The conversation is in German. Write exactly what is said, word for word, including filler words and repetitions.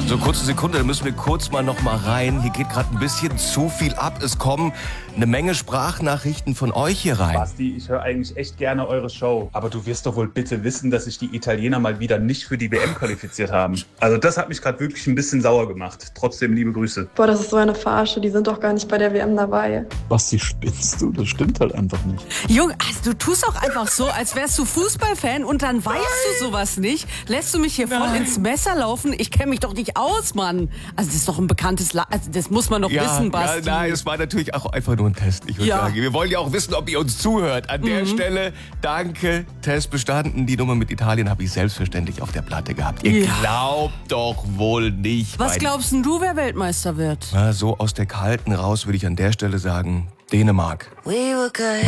So, kurze Sekunde, da müssen wir kurz mal noch mal rein. Hier geht gerade ein bisschen zu viel ab. Es kommen eine Menge Sprachnachrichten von euch hier rein. Basti, ich höre eigentlich echt gerne eure Show. Aber du wirst doch wohl bitte wissen, dass sich die Italiener mal wieder nicht für die W M qualifiziert haben. Also das hat mich gerade wirklich ein bisschen sauer gemacht. Trotzdem liebe Grüße. Boah, das ist so eine Verarsche. Die sind doch gar nicht bei der W M dabei. Basti, spinnst du? Das stimmt halt einfach nicht. Junge, also du tust auch einfach so, als wärst du Fußballfan und dann weißt du sowas nicht. Lässt du mich hier voll ins Messer laufen? Ich kenne mich doch nicht aus, Mann. Also das ist doch ein bekanntes La also das muss man doch Ja, wissen, Basti. ja, nein, es war natürlich auch einfach nur ein Test. Ich würde Ja. sagen, wir wollen ja auch wissen, ob ihr uns zuhört. An der Stelle, danke, Test bestanden. Die Nummer mit Italien habe ich selbstverständlich auf der Platte gehabt. Ihr Ja. glaubt doch wohl nicht. Was mein- glaubst denn du, wer Weltmeister wird? Na, so aus der Kalten raus würde ich an der Stelle sagen, Dänemark. We were good.